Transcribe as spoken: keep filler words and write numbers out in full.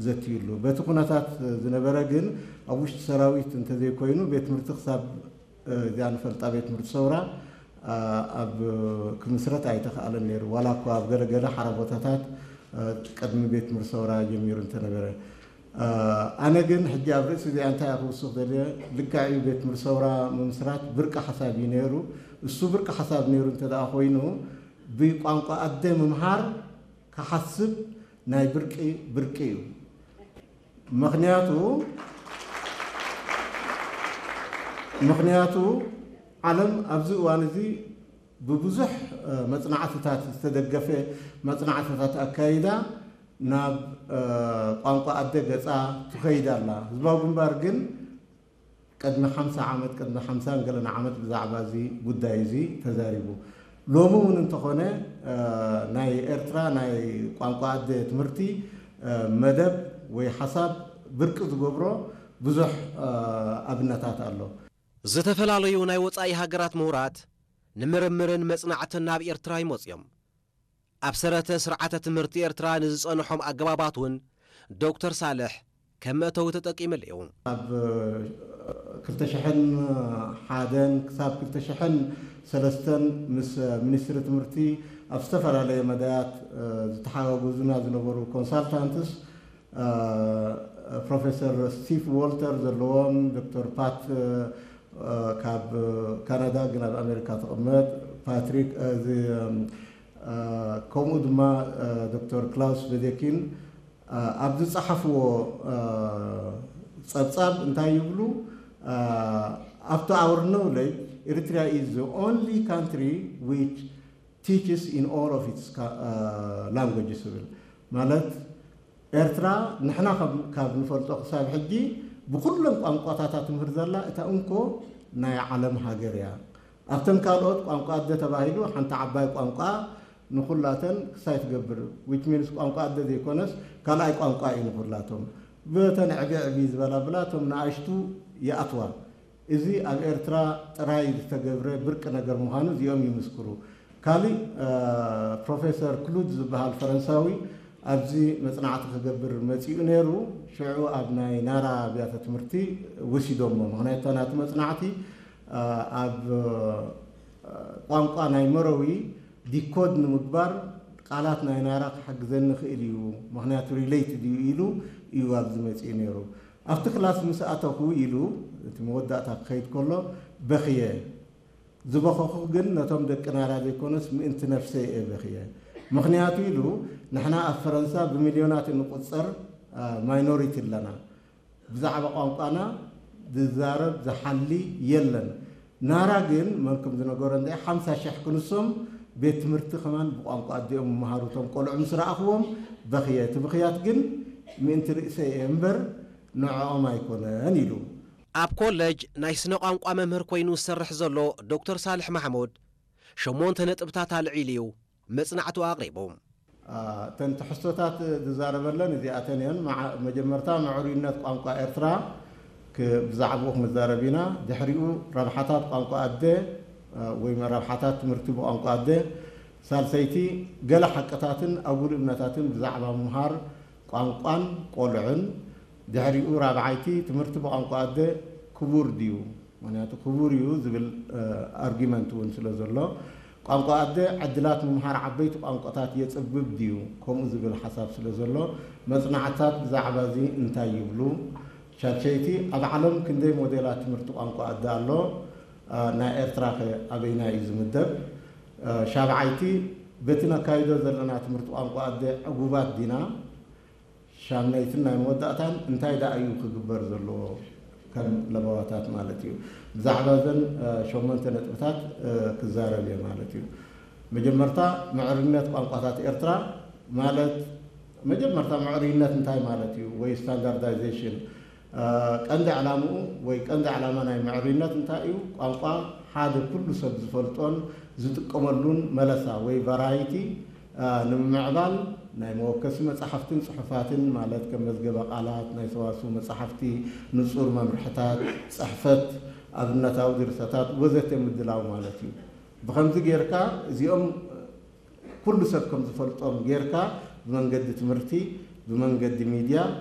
ዘትይሉ በትኩነታት ዝነበረ ግን አውሽት ሰራዊት እንተ ዘይኮይኑ ቤት ትምህርቲ ክሳብ ዚያን ፈልጣ ቤት ትምህርቲ ሰውራ ኣብ ክምስረት ኣይተኻለን ነይሩ ዋላ እኳ ኣብ ገለገለ ሓረቦታታት ቀድሚ ቤት ትምህርቲ ሰውራ ጀሚሩ እንተ ነበረ ኣነ ግን ሕጂ ኣብ ርእሲ እዚ እንታይ ኣኽውስኽ ዘልየ ልካዕዩ ቤት ትምህርቲ ሰውራ ምምስራት ብርቂ ሓሳብ እዩ ነይሩ እሱ ብርቂ ሓሳብ ነይሩ እንተ ደኣ ኮይኑ ብቋንቋ ኣደ ምምሃር ክሓስብ ናይ ብርቂ ብርቂ እዩ ምክንያቱ ምክንያቱ ዓለም ኣብዚ እዋን እዚ ብብዙሕ መጽናዕትታት ዝተደገፈ መጽናዕትታት ኣካይዳ ናብ ቋንቋ ኣደ ገጻ ትኸይድ ኣላ ህዝባዊ ግንባር ግን ቀድሚ ሓምሳ ዓመት ቀድሚ ሓምሳ ገለና ዓመት ብዛዕባ እዚ ጉዳይ እዚ ተዛሪቡ ሎሚ እውን እንተኾነ ናይ ኤርትራ ናይ ቋንቋ ኣደ ትምህርቲ መደብ ወይ ሓሳብ ብርቂ ዝገብሮ ብዙሕ ኣብነታት ኣሎ ዝተፈላለዩ ናይ ወፃኢ ሃገራት ምሁራት ንምርምርን መጽናዕትን ናብ ኤርትራ ይመጽዮም ኣብ ሰረተ ስርዓተ ትምህርቲ ኤርትራ ንዝጸንሖም ኣገባባት እውን ዶክተር ሳልሕ ከም መእተዊ ተጠቂመል እዩ ኣብ ክልተ ሽሕን ሓደን ክሳብ ክልተ ሽሕን ሰለስተን ምስ ሚኒስትሪ ትምህርቲ ኣብ ዝተፈላለየ መዳያት ዝተሓጋገዙና ዝነበሩ ኮንሳልታንትስ ፕሮፌሰር ስቲቭ ዎልተር ዘለዎም ዶክተር ፓት ካብ ካናዳ ግን ኣብ ኣሜሪካ ተቐመጥ ፓትሪክ ከምኡ ድማ ዶክተር ክላውስ ቬዴኪን ኣብ ዝፀሓፍዎ ጸብጻብ እንታይ ይብሉ after our knowledge Eritrea is the only country which teaches in all of its uh, languages ማለት ኤርትራ ንሕና ካብ ንፈልጦ ክሳብ ሕጂ ብኩሎም ቋንቋታት ትምህርቲ ዘላ እታ እንኮ ናይ ዓለም ሃገር እያ ኣብተን ካልኦት ቋንቋ ኣደ ተባሂሉ ሓንቲ ዓባይ ቋንቋ ንኹላተን ክሳይ ትገብር which means ቋንቋ ኣደ ዘይኮነስ ካልኣይ ቋንቋ እዩ ንኹላቶም በተን ዕብዕቢ ዝበላ ብላቶም ንኣሽቱ ይኣትዋ እዚ ኣብ ኤርትራ ጥራይ ዝተገብረ ብርቂ ነገር ምዃኑ እዚኦም ይምስክሩ ካሊእ ፕሮፌሰር ክሉድ ዝበሃል ፈረንሳዊ ኣብዚ መጽናዕቲ ክገብር መጺኡ ነይሩ ሽዑ ኣብ ናይ ናራ ኣብያተ ትምህርቲ ወሲዶሞ ምክንያቱ ናቲ መጽናዕቲ ኣብ ቋንቋ ናይ መረዊ ዲኮድ ንምግባር ቃላት ናይ ናራ ክሕግዘኒ ክእል እዩ ምክንያቱ ሪሌትድ እዩ ኢሉ እዩ ኣብዚ መጺኡ ነይሩ ኣብቲ ክላስ ምስ ኣተኹ ኢሉ እቲ መወዳእታ ክኸይድ ከሎ በኽየ ዝበኸኹ ግን ነቶም ደቂ ናራ ዘይኮነስ ምእንቲ ነፍሰይ እየ በኽየ ምክንያቱ ኢሉ ንሕና ኣብ ፈረንሳ ብሚልዮናት እንቁፅር ማይኖሪቲ ኣለና ብዛዕባ ቋንቋና ዝዛረብ ዝሓሊ የለን ናራ ግን መልኩም ዝነገሮ እንዳ ሓምሳ ሽሕ ክንሶም ቤት ትምህርቲ ከማን ብቋንቋ ኣዲኦም መሃሩቶም ቆልዑ ምስ ረኣኽዎም በኽየ እቲ ብኽያት ግን ምእንቲ ርእሰይ እየ እምበር ንዕኦም ኣይኮነን ኢሉ ኣብ ኮሌጅ ናይ ስነ ቋንቋ መምህር ኮይኑ ዝሰርሕ ዘሎ ዶክተር ሳልሕ ማሕሙድ ሸሞንተ ነጥብታት ኣልዒሉ እዩ መጽናዕቱ ኣቕሪቡ ተን ትሕዝቶታት ዝዛረበለን እዚኣተን እየን መጀመርታ ምዕሩይነት ቋንቋ ኤርትራ ብዛዕባኡ ክንዛረብ ኢና ድሕሪኡ ረብሓታት ቋንቋ ኣደ ወይ ረብሓታት ትምህርቲ ብቋንቋ ኣደ ሳልሰይቲ ገለ ሓቅታትን ኣጉል እምነታትን ብዛዕባ ምምሃር ቋንቋን ቆልዑን ድሕሪኡ ራብዓይቲ ትምህርቲ ብቋንቋ ኣደ ክቡር ድዩ ምክንያቱ ክቡር እዩ ዝብል ኣርጊመንት እውን ስለ ዘሎ ቋንቋ ኣደ ዕድላት ምምሃር ዓበይቲ ቋንቋታት የፅብብ ድዩ ከምኡ ዝብል ሓሳብ ስለ ዘሎ መጽናዕትታት ብዛዕባ እዚ እንታይ ይብሉ ሻድሸይቲ ኣብ ዓለም ክንደይ ሞዴላት ትምህርቲ ቋንቋ ኣደ ኣሎ ናይ ኤርትራ ኣበይና እዩ ዝምደብ ሻብዓይቲ በቲ ነካይዶ ዘለና ትምህርቲ ቋንቋ ኣደ ዕጉባት ዲና ሻምናይትን ናይ መወዳእታን እንታይ ዳ እዩ ክግበር ዘለዎ ከም ለባዋታት ማለት እዩ ብዛዕባ ዘን ሸሞንተ ነጥብታት ክዛረብ እየ ማለት እዩ መጀመርታ ምዕሩይነት ቋንቋታት ኤርትራ ማለት መጀመርታ ምዕሩይነት እንታይ ማለት እዩ ወይ ስታንዳርዳይዜሽን ቀንዲ ዕላምኡ ወይ ቀንዲ ዕላማ ናይ ምዕሩይነት እንታይ እዩ ቋንቋ ሓደ ኩሉ ሰብ ዝፈልጦን ዝጥቀመሉን መለሳ ወይ ቫራይቲ ንምዕባል ናይ መወከሲ መጽሓፍትን ጽሑፋትን ማለት ከም መዝገበ ቃላት ናይ ሰዋስው መጽሓፍቲ ንጹር መምርሕታት ጽሕፈት ኣብነታዊ ድርሰታት ወዘተ ምድላው ማለት እዩ ብከምዚ ጌርካ እዚኦም ኩሉ ሰብ ከም ዝፈልጦም ጌርካ ብመንገዲ ትምህርቲ ብመንገዲ ሚድያ